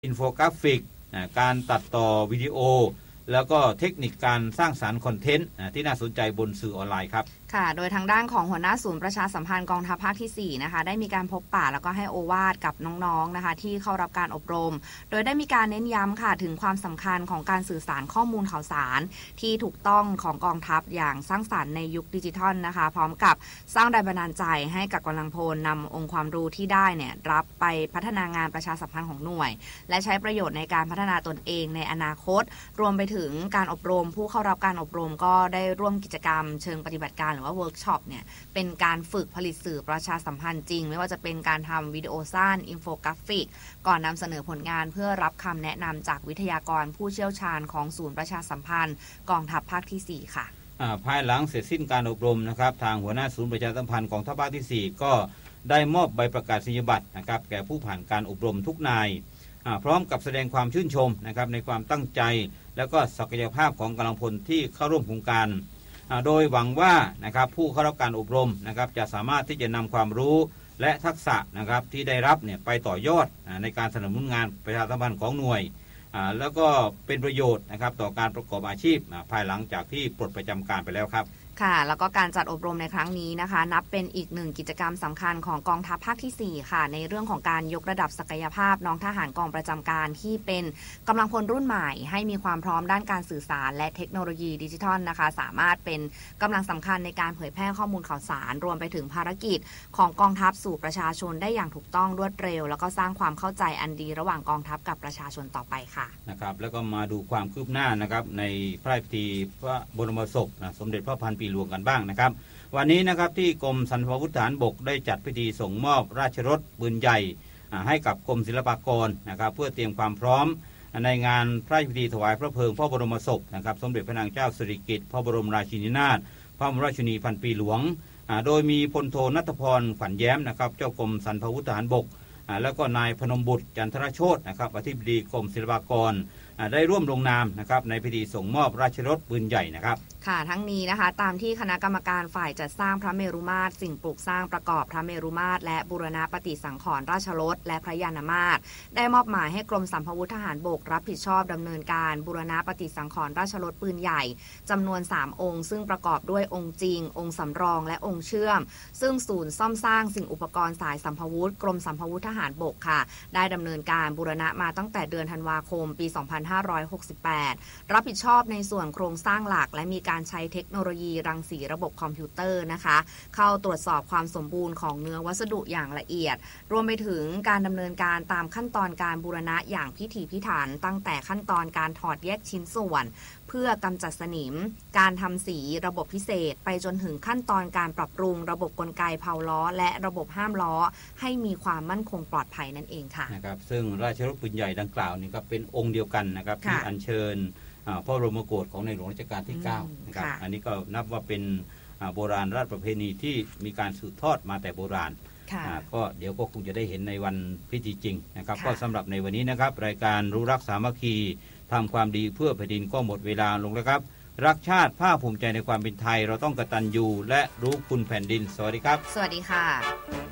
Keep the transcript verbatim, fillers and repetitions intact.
อินโฟกราฟิกการตัดต่อวิดีโอแล้วก็เทคนิคการสร้างสรรค์คอนเทนต์ที่น่าสนใจบนสื่อออนไลน์ครับค่ะโดยทางด้านของหัวหน้าศูนย์ประชาสัมพันธ์กองทัพภาคที่สี่นะคะได้มีการพบปะแล้วก็ให้โอวาทกับน้องๆนะคะที่เข้ารับการอบรมโดยได้มีการเน้นย้ำค่ะถึงความสำคัญของการสื่อสารข้อมูลข่าวสารที่ถูกต้องของกองทัพอย่างสร้างสรรค์ในยุคดิจิทัลนะคะพร้อมกับสร้างแรงบันดาลใจให้กับกำลังพลนำองค์ความรู้ที่ได้เนี่ยรับไปพัฒนางานประชาสัมพันธ์ของหน่วยและใช้ประโยชน์ในการพัฒนาตนเองในอนาคตรวมไปถึงการอบรมผู้เข้ารับการอบรมก็ได้ร่วมกิจกรรมเชิงปฏิบัติการหรือว่าเวิร์กช็อปเนี่ยเป็นการฝึกผลิตสื่อประชาสัมพันธ์จริงไม่ว่าจะเป็นการทำวิดีโอสั้นอินโฟกราฟิกก่อนนำเสนอผลงานเพื่อรับคำแนะนำจากวิทยากรผู้เชี่ยวชาญของศูนย์ประชาสัมพันธ์กองทัพภาคที่สี่ค่ะภายหลังเสร็จสิ้นการอบรมนะครับทางหัวหน้าศูนย์ประชาสัมพันธ์กองทัพภาคที่สี่ก็ได้มอบใบประกาศนียบัตรนะครับแก่ผู้ผ่านการอบรมทุกนายพร้อมกับแสดงความชื่นชมนะครับในความตั้งใจและก็ศักยภาพของกำลังพลที่เข้าร่วมโครงการโดยหวังว่านะครับผู้เข้ารับการอบรมนะครับจะสามารถที่จะนำความรู้และทักษะนะครับที่ได้รับเนี่ยไปต่อยอดในการสนับสนุนงานประชาสัมพันธ์ของหน่วยแล้วก็เป็นประโยชน์นะครับต่อการประกอบอาชีพภายหลังจากที่ปลดประจำการไปแล้วครับค่ะแล้วก็การจัดอบรมในครั้งนี้นะคะนับเป็นอีกหนึ่งกิจกรรมสำคัญของกองทัพภาคที่สี่ค่ะในเรื่องของการยกระดับศักยภาพน้องทหารกองประจำการที่เป็นกำลังพลรุ่นใหม่ให้มีความพร้อมด้านการสื่อสารและเทคโนโลยีดิจิทัลนะคะสามารถเป็นกำลังสำคัญในการเผยแพร่ข้อมูลข่าวสารรวมไปถึงภารกิจของกองทัพสู่ประชาชนได้อย่างถูกต้องรวดเร็วแล้วก็สร้างความเข้าใจอันดีระหว่างกองทัพกับประชาชนต่อไปค่ะนะครับแล้วก็มาดูความคืบหน้านะครับในพระราชพิธีพระบรมศพนะสมเด็จพระพันปีหลวงกันบ้างนะครับวันนี้นะครับที่กรมสรรพาวุธทหารบกได้จัดพิธีส่งมอบราชรถปืนใหญ่ให้กับกรมศิลปากรนะครับเพื่อเตรียมความพร้อมในงานพระราชพิธีถวายพระเพลิงพระบรมศพนะครับสมเด็จพระนางเจ้าสิริกิติ์พระบรมราชินีนาถพระบรมราชินีพันปีหลวงโดยมีพลโทณัฐพรขวัญแย้มนะครับเจ้ากรมสรรพาวุธทหารบกแล้วก็นายพนมบุตรจันทรโชตินะครับอธิบดีกรมศิลปากรได้ร่วมลงนามนะครับในพิธีส่งมอบราชรถปืนใหญ่นะครับค่ะทั้งนี้นะคะตามที่คณะกรรมการฝ่ายจัดสร้างพระเมรุมาตรสิ่งปลูกสร้างประกอบพระเมรุมาตรและบูรณปฏิสังขรณ์ราชรถและพระยานมาตรได้มอบหมายให้กรมสรรพาวุธทหารบกรับผิดชอบดำเนินการบูรณปฏิสังขรณ์ราชรถปืนใหญ่จำนวนสามองค์ซึ่งประกอบด้วยองค์จริงองค์สำรองและองค์เชื่อมซึ่งศูนย์ซ่อมสร้างสิ่งอุปกรณ์สายสัมภาวุธกรมสรรพาวุธทหารบกค่ะได้ดำเนินการบูรณะมาตั้งแต่เดือนธันวาคมปีสองพันห้าร้อยหกสิบแปดรับผิดชอบในส่วนโครงสร้างหลักและมีการใช้เทคโนโลยีรังสีระบบคอมพิวเตอร์นะคะเข้าตรวจสอบความสมบูรณ์ของเนื้อวัสดุอย่างละเอียดรวมไปถึงการดำเนินการตามขั้นตอนการบูรณะอย่างพิถีพิถันตั้งแต่ขั้นตอนการถอดแยกชิ้นส่วนเพื่อกำจัดสนิมการทำสีระบบพิเศษไปจนถึงขั้นตอนการปรับปรุงระบบกลไกเพาล้อและระบบห้ามล้อให้มีความมั่นคงปลอดภัยนั่นเองค่ะนะครับซึ่งราชรถปืนใหญ่ดังกล่าวนี่ก็เป็นองค์เดียวกันนะครับที่อัญเชิญพระบรมโกศของในหลวงรัชกาลที่เก้านะครับอันนี้ก็นับว่าเป็นโบราณราชประเพณีที่มีการสืบทอดมาแต่โบราณก็เดี๋ยวก็คงจะได้เห็นในวันพิธีจริงนะครับก็สำหรับในวันนี้นะครับรายการรู้รักสามัคคีทำความดีเพื่อแผ่นดินก็หมดเวลาลงแล้วครับรักชาติภาคภูมิใจในความเป็นไทยเราต้องกตัญญูและรู้คุณแผ่นดินสวัสดีครับสวัสดีค่ะ